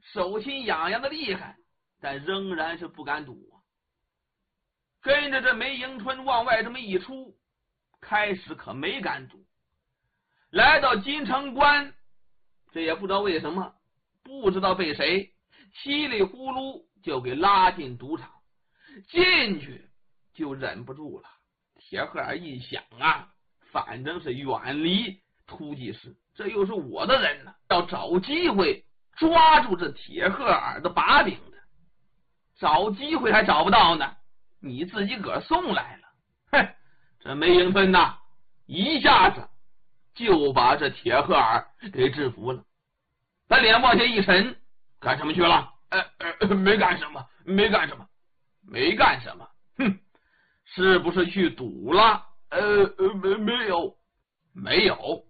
手心痒痒的厉害，但仍然是不敢赌。跟着这梅迎春往外这么一出，开始可没敢赌。来到金城关，这也不知道为什么，不知道被谁稀里呼噜就给拉进赌场。进去就忍不住了。铁鹤儿一想啊，反正是远离突击师，这又是我的人呢，要找机会抓住这铁鹤儿的把柄的，找机会还找不到呢，你自己个儿送来了。哼，这梅迎春呐，一下子就把这铁鹤儿给制服了。他脸往下一沉，干什么去了？没干什么，没干什么，没干什么。哼，是不是去赌了？没有，没有。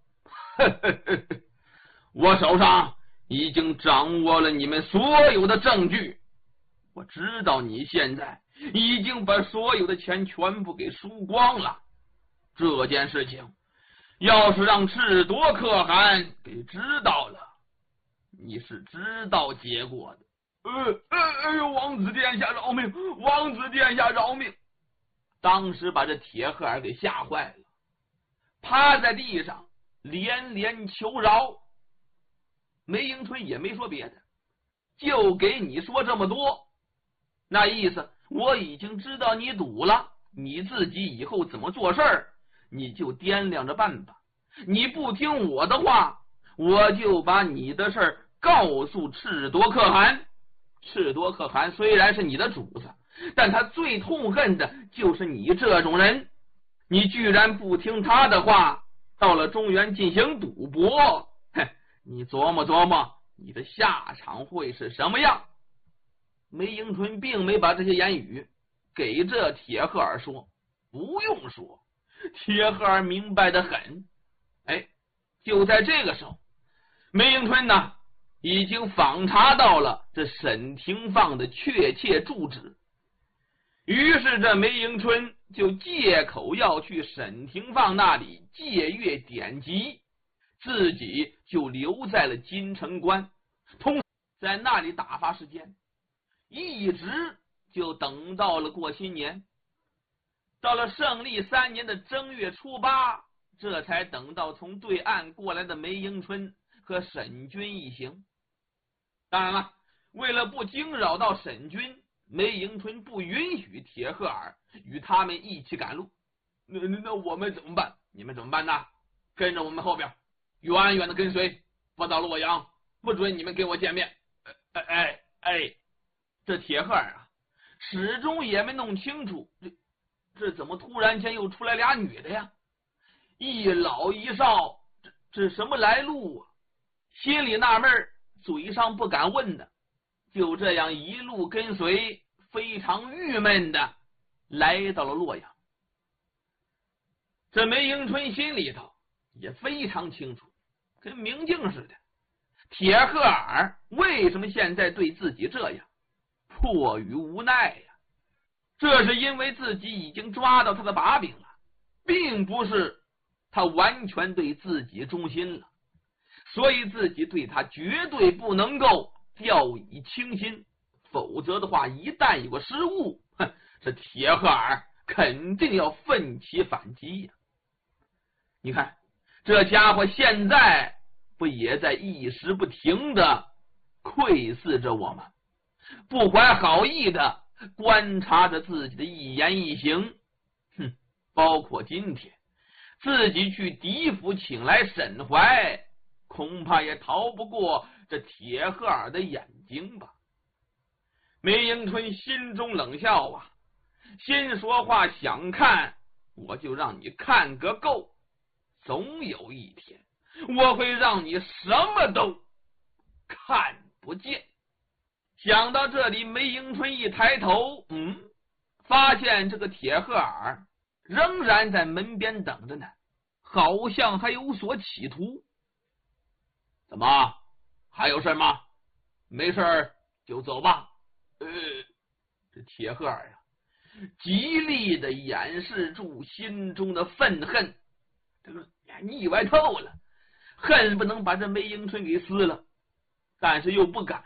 我手上已经掌握了你们所有的证据，我知道你现在已经把所有的钱全部给输光了。这件事情要是让赤夺可汗给知道了，你是知道结果的。王子殿下饶命！王子殿下饶命！当时把这铁鹤儿给吓坏了，趴在地上连连求饶。梅迎春也没说别的，就给你说这么多，那意思我已经知道你赌了，你自己以后怎么做事儿你就掂量着办吧。你不听我的话，我就把你的事儿告诉赤夺可汗。赤夺可汗虽然是你的主子，但他最痛恨的就是你这种人。你居然不听他的话，到了中原进行赌博，你琢磨琢磨你的下场会是什么样。梅迎春并没把这些言语给这铁鹤儿说，不用说，铁鹤儿明白得很。就在这个时候，梅迎春呢已经访查到了这沈廷放的确切住址，于是这梅迎春就借口要去沈廷放那里借阅典籍，自己就留在了金城关，同时在那里打发时间，一直就等到了过新年。到了胜利3年的正月初8，这才等到从对岸过来的梅迎春和沈军一行。当然了，为了不惊扰到沈军，梅迎春不允许铁鹤儿与他们一起赶路。那我们怎么办？你们怎么办呢？跟着我们后边，远远的跟随，不到洛阳，不准你们跟我见面。这铁鹤儿啊，始终也没弄清楚，这怎么突然间又出来俩女的呀？一老一少，这什么来路啊？心里纳闷，嘴上不敢问的，就这样一路跟随，非常郁闷的来到了洛阳。这梅迎春心里头也非常清楚，跟明镜似的，铁鹤儿为什么现在对自己这样，迫于无奈呀。这是因为自己已经抓到他的把柄了，并不是他完全对自己忠心了，所以自己对他绝对不能够掉以轻心，否则的话一旦有个失误，这铁鹤儿肯定要奋起反击呀。你看这家伙现在不也在一时不停的窥视着我们，不怀好意的观察着自己的一言一行。包括今天自己去狄府请来沈怀，恐怕也逃不过这铁鹤儿的眼睛吧。梅迎春心中冷笑啊，心说话想看，我就让你看个够，总有一天我会让你什么都看不见。想到这里，梅迎春一抬头，发现这个铁鹤儿仍然在门边等着呢，好像还有所企图。怎么，还有事吗？没事就走吧。这铁鹤儿呀，极力的掩饰住心中的愤恨，这个腻歪透了，恨不能把这梅迎春给撕了，但是又不敢。